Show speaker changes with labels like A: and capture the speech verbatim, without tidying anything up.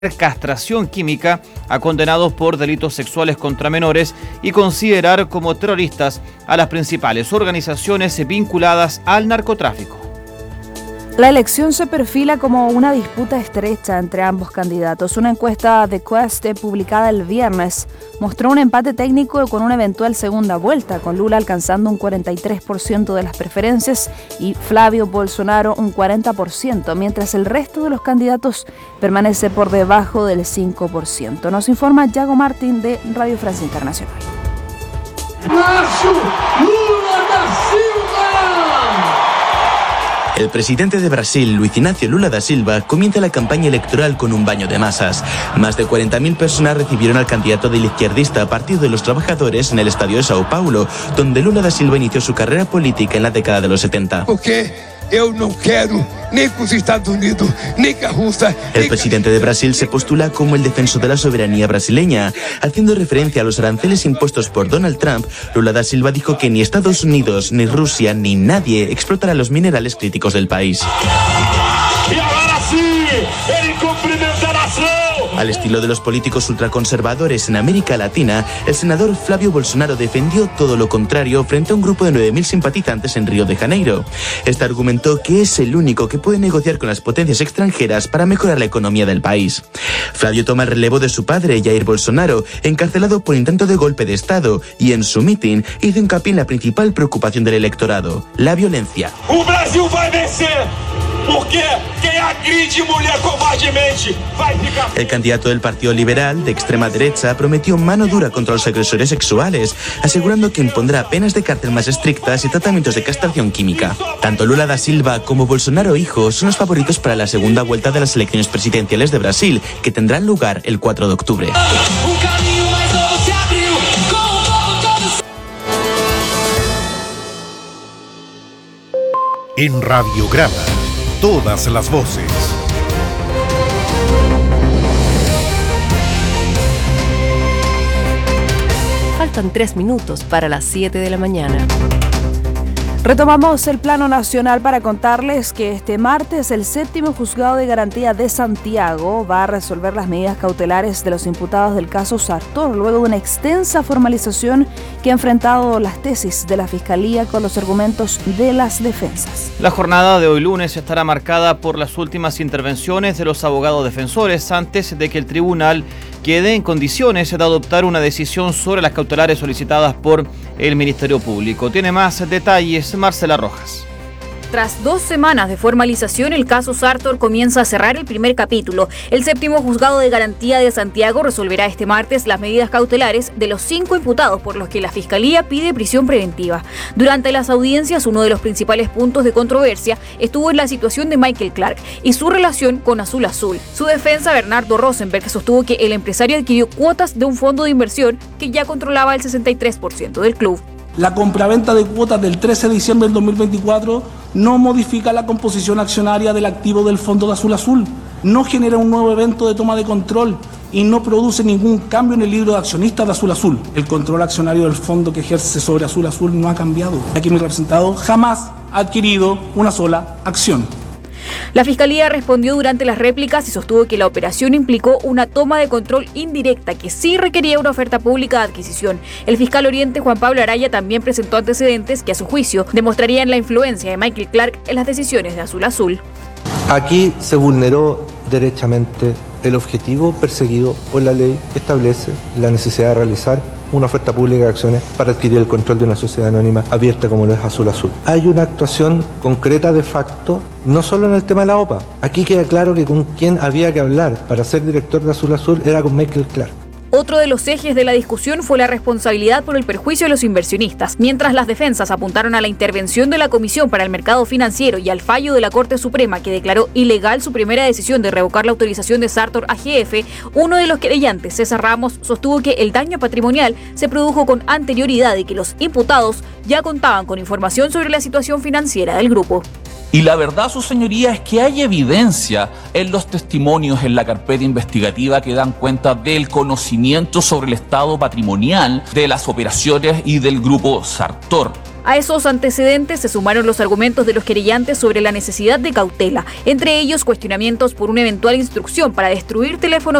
A: castración química a condenados por delitos sexuales contra menores y considerar como terroristas a las principales organizaciones vinculadas al narcotráfico.
B: La elección se perfila como una disputa estrecha entre ambos candidatos. Una encuesta de Quest publicada el viernes mostró un empate técnico con una eventual segunda vuelta, con Lula alcanzando un cuarenta y tres por ciento de las preferencias y Flavio Bolsonaro un cuarenta por ciento, mientras el resto de los candidatos permanece por debajo del cinco por ciento. Nos informa Yago Martín de Radio Francia Internacional.
C: Ignacio Lula da Silva.
D: El presidente de Brasil, Luiz Inácio Lula da Silva, comienza la campaña electoral con un baño de masas. Más de cuarenta mil personas recibieron al candidato del izquierdista Partido de los Trabajadores en el estadio de Sao Paulo, donde Lula da Silva inició su carrera política en la década de los setenta.
C: Porque eu não quero ni con los Estados Unidos, ni con Rusia.
D: El presidente de Brasil se postula como el defensor de la soberanía brasileña. Haciendo referencia a los aranceles impuestos por Donald Trump, Lula da Silva dijo que ni Estados Unidos, ni Rusia, ni nadie explotará los minerales críticos del país.
C: Y ahora sí, el cumplimiento nacional.
D: Al estilo de los políticos ultraconservadores en América Latina, el senador Flavio Bolsonaro defendió todo lo contrario frente a un grupo de nueve mil simpatizantes en Río de Janeiro. Este argumentó que es el único que puede negociar con las potencias extranjeras para mejorar la economía del país. Flavio toma el relevo de su padre, Jair Bolsonaro, encarcelado por intento de golpe de Estado, y en su mitin hizo hincapié en la principal preocupación del electorado, la violencia.
C: ¡El Brasil va a vencer! Porque quien agride mujer cobardemente va a ficar.
D: El candidato del Partido Liberal, de extrema derecha, prometió mano dura contra los agresores sexuales, asegurando que impondrá penas de cárcel más estrictas y tratamientos de castración química. Tanto Lula da Silva como Bolsonaro hijo son los favoritos para la segunda vuelta de las elecciones presidenciales de Brasil, que tendrán lugar el cuatro de octubre.
E: En Radiograma, todas las voces.
F: Faltan tres minutos para las siete de la mañana.
B: Retomamos el plano nacional para contarles que este martes el séptimo juzgado de garantía de Santiago va a resolver las medidas cautelares de los imputados del caso Sartor, luego de una extensa formalización que ha enfrentado las tesis de la Fiscalía con los argumentos de las defensas.
A: La jornada de hoy lunes estará marcada por las últimas intervenciones de los abogados defensores antes de que el tribunal quede en condiciones de adoptar una decisión sobre las cautelares solicitadas por el Ministerio Público. Tiene más detalles Marcela Rojas.
G: Tras dos semanas de formalización, el caso Sartor comienza a cerrar el primer capítulo. El séptimo juzgado de garantía de Santiago resolverá este martes las medidas cautelares de los cinco imputados por los que la Fiscalía pide prisión preventiva. Durante las audiencias, uno de los principales puntos de controversia estuvo en la situación de Michael Clark y su relación con Azul Azul. Su defensa, Bernardo Rosenberg, sostuvo que el empresario adquirió cuotas de un fondo de inversión que ya controlaba el sesenta y tres por ciento del club.
H: La compraventa de cuotas del trece de diciembre del dos mil veinticuatro no modifica la composición accionaria del activo del Fondo de Azul Azul, no genera un nuevo evento de toma de control y no produce ningún cambio en el libro de accionistas de Azul Azul. El control accionario del fondo que ejerce sobre Azul Azul no ha cambiado. Aquí mi representado jamás ha adquirido una sola acción.
G: La Fiscalía respondió durante las réplicas y sostuvo que la operación implicó una toma de control indirecta que sí requería una oferta pública de adquisición. El fiscal oriente Juan Pablo Araya también presentó antecedentes que a su juicio demostrarían la influencia de Michael Clark en las decisiones de Azul Azul.
I: Aquí se vulneró derechamente el objetivo perseguido por la ley que establece la necesidad de realizar una oferta pública de acciones para adquirir el control de una sociedad anónima abierta como lo es Azul Azul. Hay una actuación concreta de facto, no solo en el tema de la O P A. Aquí queda claro que con quien había que hablar para ser director de Azul Azul era con Michael Clark.
G: Otro de los ejes de la discusión fue la responsabilidad por el perjuicio de los inversionistas. Mientras las defensas apuntaron a la intervención de la Comisión para el Mercado Financiero y al fallo de la Corte Suprema que declaró ilegal su primera decisión de revocar la autorización de Sartor A G F, uno de los querellantes, César Ramos, sostuvo que el daño patrimonial se produjo con anterioridad y que los imputados ya contaban con información sobre la situación financiera del grupo.
J: Y la verdad, su señoría, es que hay evidencia en los testimonios en la carpeta investigativa que dan cuenta del conocimiento sobre el estado patrimonial de las operaciones y del grupo Sartor.
G: A esos antecedentes se sumaron los argumentos de los querellantes sobre la necesidad de cautela, entre ellos cuestionamientos por una eventual instrucción para destruir teléfonos